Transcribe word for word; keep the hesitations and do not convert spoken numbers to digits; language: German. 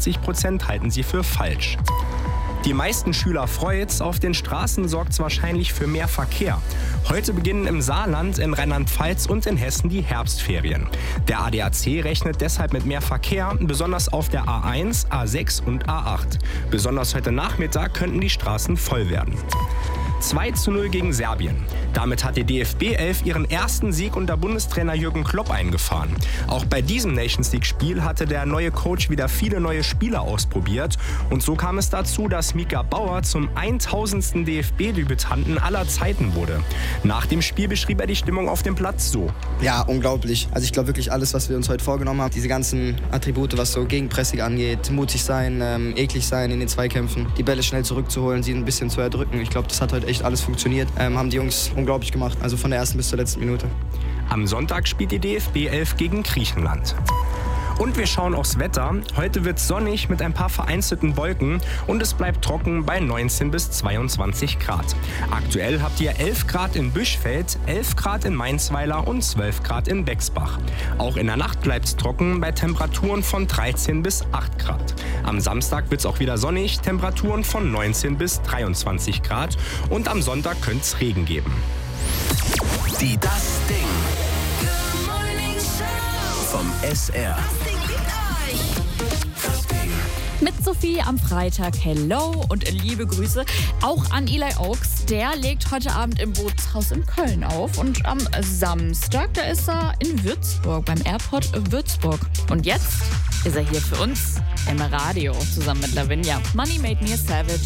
fünfundvierzig Prozent halten sie für falsch. Die meisten Schüler freut's, auf den Straßen sorgt's wahrscheinlich für mehr Verkehr. Heute beginnen im Saarland, in Rheinland-Pfalz und in Hessen die Herbstferien. Der A D A C rechnet deshalb mit mehr Verkehr, besonders auf der A eins, A sechs und A acht. Besonders heute Nachmittag könnten die Straßen voll werden. zwei zu null gegen Serbien. Damit hat die D F B elf ihren ersten Sieg unter Bundestrainer Jürgen Klopp eingefahren. Auch bei diesem Nations League-Spiel hatte der neue Coach wieder viele neue Spieler ausprobiert. Und so kam es dazu, dass Mika Bauer zum tausendsten D F B-Debütanten aller Zeiten wurde. Nach dem Spiel beschrieb er die Stimmung auf dem Platz so. Ja, unglaublich. Also ich glaube wirklich alles, was wir uns heute vorgenommen haben, diese ganzen Attribute, was so Gegenpressing angeht, mutig sein, ähm, eklig sein in den Zweikämpfen, die Bälle schnell zurückzuholen, sie ein bisschen zu erdrücken. Ich glaube, das hat heute echt alles funktioniert. Ähm, haben die Jungs unglaublich gemacht, also von der ersten bis zur letzten Minute. Am Sonntag spielt die D F B elf gegen Griechenland. Und wir schauen aufs Wetter. Heute wird es sonnig mit ein paar vereinzelten Wolken und es bleibt trocken bei neunzehn bis zweiundzwanzig Grad. Aktuell habt ihr elf Grad in Büschfeld, elf Grad in Mainzweiler und zwölf Grad in Bexbach. Auch in der Nacht bleibt es trocken bei Temperaturen von dreizehn bis acht Grad. Am Samstag wird es auch wieder sonnig, Temperaturen von neunzehn bis dreiundzwanzig Grad und am Sonntag könnte es Regen geben. Die Das Ding vom S R. Mit Sophie am Freitag. Hello und liebe Grüße auch an Eli Oaks. Der legt heute Abend im Bootshaus in Köln auf. Und am Samstag, da ist er in Würzburg, beim Airport Würzburg. Und jetzt ist er hier für uns im Radio zusammen mit Lavinia. Money Made Me a Savage.